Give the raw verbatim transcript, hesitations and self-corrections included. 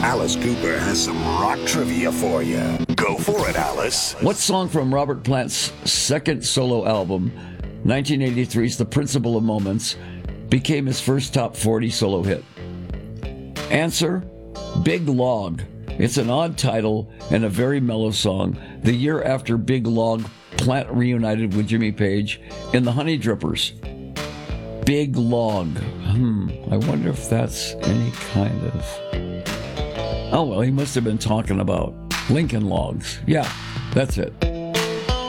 Alice Cooper has some rock trivia for you. Go for it, Alice. What song from Robert Plant's second solo album, nineteen eighty-three's The Principle of Moments, became his first top forty solo hit? Answer, Big Log. It's an odd title and a very mellow song. The year after Big Log, Plant reunited with Jimmy Page in the Honey Drippers. Big Log. Hmm, I wonder if that's any kind of... Oh, well, he must have been talking about Lincoln Logs. Yeah, that's it.